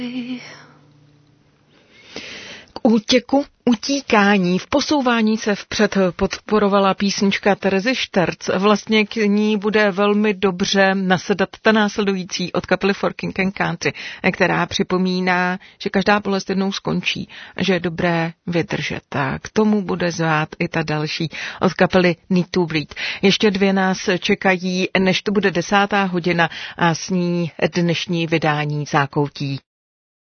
Útěku, utíkání, v posouvání se vpřed podporovala písnička Terezy Šterc. Vlastně k ní bude velmi dobře nasedat ta následující od kapely For King and Country, která připomíná, že každá bolest jednou skončí a že je dobré vydržet. A k tomu bude zvát i ta další od kapely Need to Bleed. Ještě dvě nás čekají, než to bude 10. hodina a s ní dnešní vydání Zákoutí.